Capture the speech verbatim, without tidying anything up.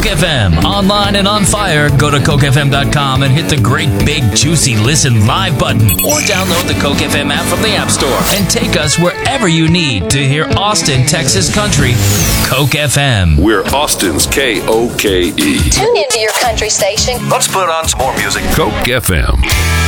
F M, online and on fire. Go to Coke F M dot com and hit the great big juicy listen live button, or download the Coke F M app from the App Store and take us wherever you need to hear Austin, Texas country. Coke F M. We're Austin's K O K E. Tune into your country station. Let's put on some more music. Coke F M.